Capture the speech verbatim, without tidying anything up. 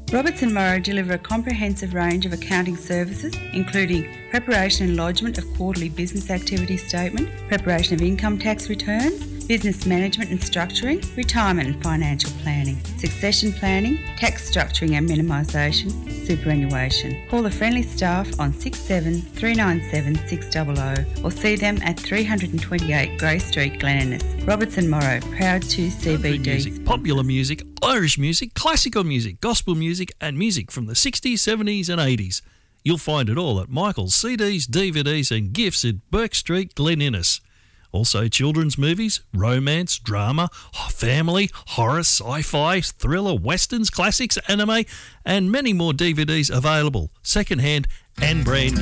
Roberts and Morrow deliver a comprehensive range of accounting services, including preparation and lodgement of quarterly business activity statement, preparation of income tax returns, business management and structuring, retirement and financial planning, succession planning, tax structuring and minimisation, superannuation. Call the friendly staff on six seven three nine seven six zero zero or see them at three twenty-eight Grey Street, Glen Innes. Roberts and Morrow, proud to C B D. Music, popular music, Irish music, classical music, gospel music and music from the sixties, seventies and eighties. You'll find it all at Michael's C Ds, D V Ds and gifts at Burke Street, Glen Innes. Also children's movies, romance, drama, family, horror, sci-fi, thriller, westerns, classics, anime and many more D V Ds available, second-hand and brand new.